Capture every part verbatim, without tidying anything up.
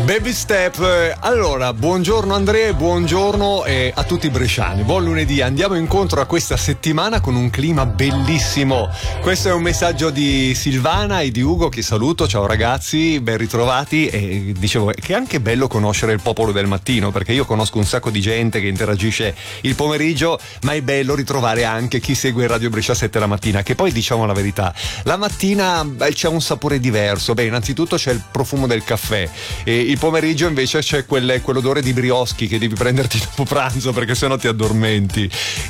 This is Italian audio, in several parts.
Baby Step. Allora, buongiorno Andrea, buongiorno eh, a tutti i bresciani. Buon lunedì, andiamo incontro a questa settimana con un clima bellissimo. Questo è un messaggio di Silvana e di Ugo che saluto. Ciao ragazzi, ben ritrovati. E dicevo che è anche bello conoscere il popolo del mattino, perché io conosco un sacco di gente che interagisce il pomeriggio, ma è bello ritrovare anche chi segue Radio Brescia sette la mattina, che poi diciamo la verità, la mattina beh, c'è un sapore diverso. Beh, innanzitutto c'è il profumo del caffè, e il pomeriggio invece c'è quel, quell'odore di brioschi che devi prenderti dopo pranzo perché sennò ti addormenti.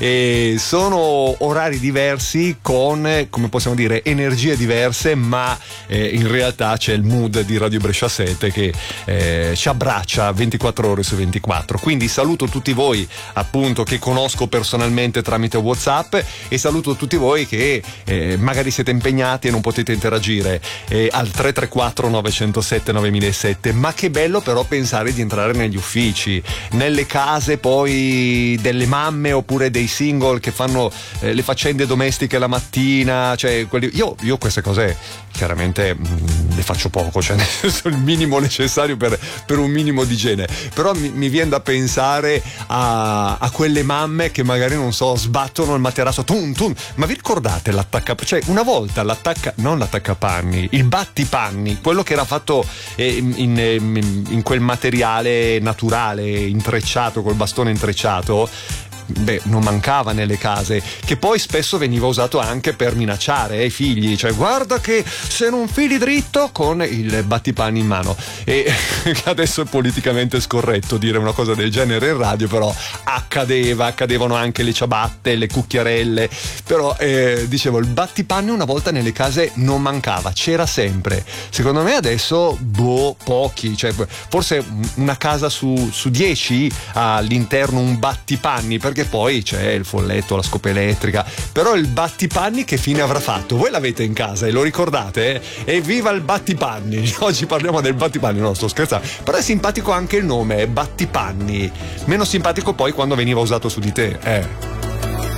E sono orari diversi con, come possiamo dire, energie diverse, ma eh, in realtà c'è il mood di Radio Brescia sette che eh, ci abbraccia ventiquattro ore su ventiquattro. Quindi saluto tutti voi appunto che conosco personalmente tramite WhatsApp, e saluto tutti voi che eh, magari siete impegnati e non potete interagire eh, al tre tre quattro nove zero sette nove zero zero sette. Ma che bello però pensare di entrare negli uffici, nelle case poi delle mamme oppure dei single che fanno eh, le faccende domestiche la mattina, cioè quelli, io, io queste cose chiaramente mh, le faccio poco, cioè nel senso il minimo necessario per, per un minimo di igiene, però mi, mi viene da pensare a, a quelle mamme che magari non so sbattono il materasso tum tum. Ma vi ricordate l'attacca, cioè una volta l'attacca, non l'attaccapanni, il battipanni, quello che era fatto eh, in, in, in quel materiale naturale intrecciato col bastone intrecciato? Beh, non mancava nelle case, che poi spesso veniva usato anche per minacciare eh, i figli, cioè guarda che se non fili dritto, con il battipanni in mano. E adesso è politicamente scorretto dire una cosa del genere in radio, però accadeva, accadevano anche le ciabatte, le cucchiarelle, però eh, dicevo, il battipanni una volta nelle case non mancava, c'era sempre. Secondo me adesso boh, pochi, cioè forse una casa su, su dieci ha all'interno un battipanni, perché poi c'è il folletto, la scopa elettrica, però il battipanni che fine avrà fatto? Voi l'avete in casa e lo ricordate? Evviva il battipanni! Oggi parliamo del battipanni, no, sto scherzando, però è simpatico anche il nome, battipanni. Meno simpatico poi quando veniva usato su di te, eh.